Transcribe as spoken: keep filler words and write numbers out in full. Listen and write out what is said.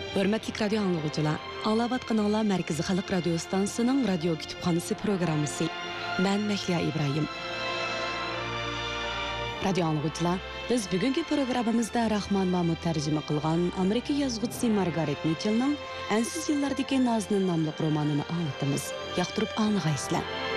Hörmətli radio anlıqçılar, Ağlabatqanlar Mərkəzi Xalq Radio Stansiyasının radio kütüpxanası proqramısı. Mən Məhliya İbrahim. Radio anlıqçılar, biz bugünkü proqramımızda Rahman Mahmud tərcümə qılğan Amerika yazğıçısı Margaret Mitchell'ның Ensiz yıllardaki Nazının namlıq romanını anlatımız. Yaqtırıb anlığaysızlar.